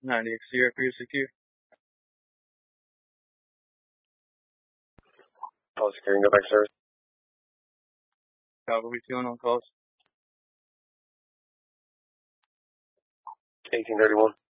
90 Sierra PSQ. Call securing, go back to service. What are we doing on calls? 1831.